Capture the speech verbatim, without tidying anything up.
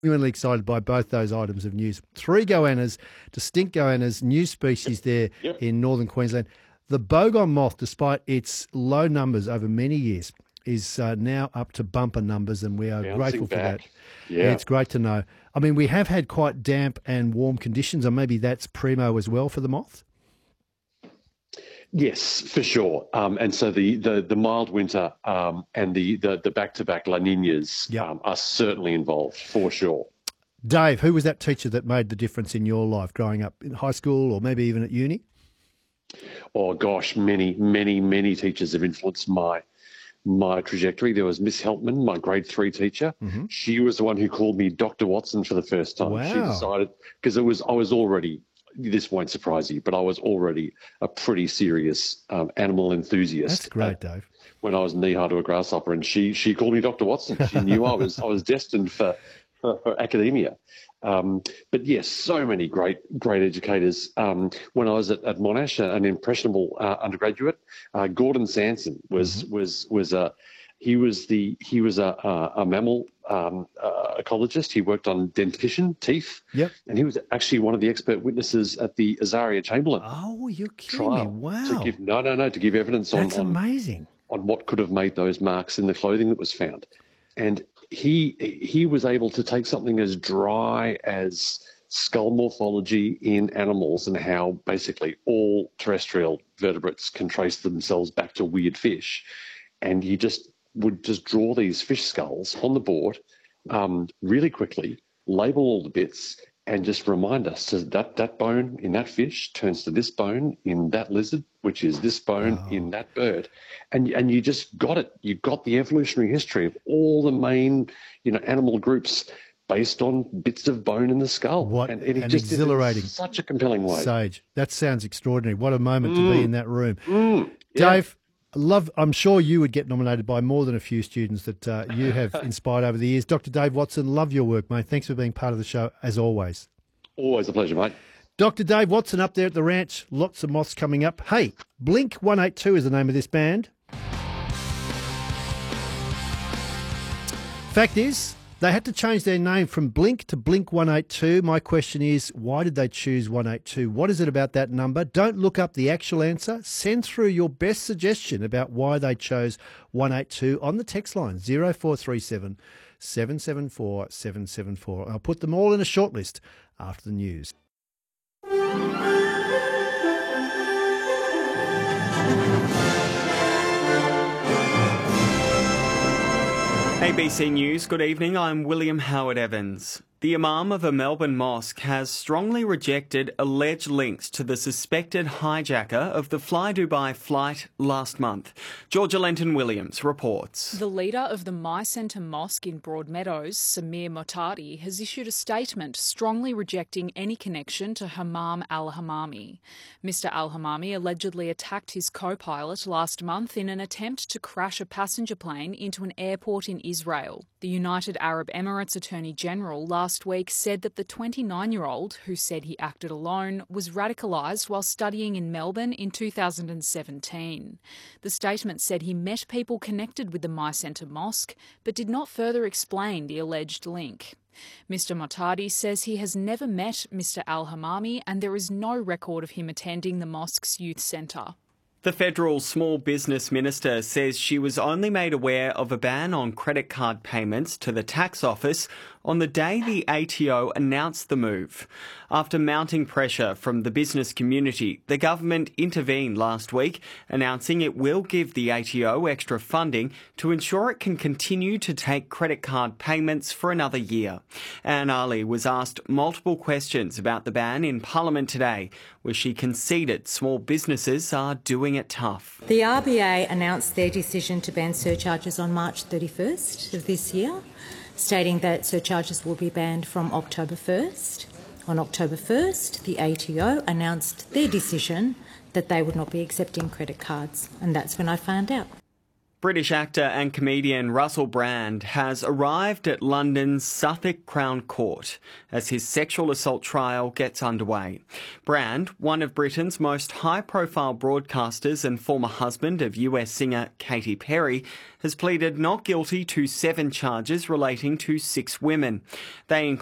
Genuinely excited by both those items of news. Three goannas, distinct goannas, new species there Yep. in northern Queensland. The bogong moth, despite its low numbers over many years, is uh, now up to bumper numbers, and we are Bouncing grateful for that. back. Yeah. It's great to know. I mean, we have had quite damp and warm conditions, and maybe that's primo as well for the moth. Yes, for sure. Um, and so the, the, the mild winter um, and the, the, the back-to-back La Ninas Yep. um, are certainly involved, for sure. Dave, who was that teacher that made the difference in your life growing up in high school or maybe even at uni? Oh, gosh, many, many, many teachers have influenced my my trajectory. There was Miss Helpman, my grade three teacher. Mm-hmm. She was the one who called me Doctor Watson for the first time. Wow. She decided, because it was I was already, this won't surprise you, but I was already a pretty serious um, animal enthusiast. That's great, at, Dave. When I was knee high to a grasshopper, and she she called me Doctor Watson. She knew I was I was destined for for, for academia. Um, but yes, so many great great educators. Um, when I was at, at Monash, an impressionable uh, undergraduate, uh, Gordon Sanson was mm-hmm. was was a he was the he was a a, a mammal um, uh, ecologist. He worked on dentition, teeth. Yep. And he was actually one of the expert witnesses at the Azaria Chamberlain. Oh, you're kidding trial me! Wow. To give, no, no, no, to give evidence on. That's on, amazing. On what could have made those marks in the clothing that was found. And he he was able to take something as dry as skull morphology in animals and how basically all terrestrial vertebrates can trace themselves back to weird fish. And he just would just draw these fish skulls on the board um, really quickly, label all the bits, and just remind us so that that bone in that fish turns to this bone in that lizard, which is this bone Wow. in that bird. And and you just got it. You got the evolutionary history of all the main, you know, animal groups based on bits of bone in the skull. What and, and he an just did it in exhilarating, such a compelling way. Sage, that sounds extraordinary. What a moment Mm. to be in that room. Mm. Yeah. Dave, love. I'm sure you would get nominated by more than a few students that uh, you have inspired over the years. Doctor Dave Watson, love your work, mate. Thanks for being part of the show, as always. Always a pleasure, mate. Doctor Dave Watson up there at the ranch. Lots of moths coming up. Hey, Blink one eighty-two is the name of this band. Fact is, they had to change their name from Blink to Blink one eighty-two. My question is, why did they choose one eighty-two? What is it about that number? Don't look up the actual answer. Send through your best suggestion about why they chose one eighty-two on the text line, zero four three seven, seven seven four, seven seven four. I'll put them all in a shortlist after the news. A B C News, good evening. I'm William Howard Evans. The Imam of a Melbourne mosque has strongly rejected alleged links to the suspected hijacker of the Fly Dubai flight last month. Georgia Lenton-Williams reports. The leader of the My Centre Mosque in Broadmeadows, Samir Motadi, has issued a statement strongly rejecting any connection to Hammam al-Hammami. Mister al-Hammami allegedly attacked his co-pilot last month in an attempt to crash a passenger plane into an airport in Israel. The United Arab Emirates Attorney General last week said that the twenty-nine-year-old, who said he acted alone, was radicalised while studying in Melbourne in two thousand seventeen. The statement said he met people connected with the My Centre Mosque, but did not further explain the alleged link. Mister Motadi says he has never met Mister al-Hammami and there is no record of him attending the mosque's youth centre. The federal small business minister says she was only made aware of a ban on credit card payments to the tax office on the day the A T O announced the move. After mounting pressure from the business community, the government intervened last week, announcing it will give the A T O extra funding to ensure it can continue to take credit card payments for another year. Anne Ali was asked multiple questions about the ban in Parliament today, where she conceded small businesses are doing it tough. The R B A announced their decision to ban surcharges on March thirty-first of this year, stating that surcharges will be banned from October first. On October first, the A T O announced their decision that they would not be accepting credit cards, and that's when I found out. British actor and comedian Russell Brand has arrived at London's Suffolk Crown Court as his sexual assault trial gets underway. Brand, one of Britain's most high-profile broadcasters and former husband of U S singer Katy Perry, has pleaded not guilty to seven charges relating to six women. They include